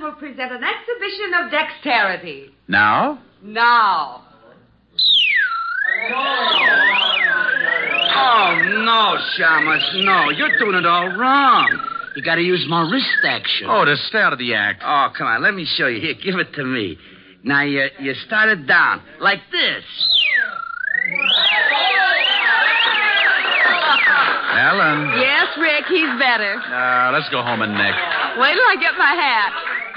will present an exhibition of dexterity. Now? Now. Oh, no, Shamus, no. You're doing it all wrong. You got to use more wrist action. Oh, to stay out of the act. Oh, come on, let me show you. Here, give it to me. Now, you start it down, like this. Ellen. Yes, Rick, he's better. Let's go home and neck. Wait till I get my hat.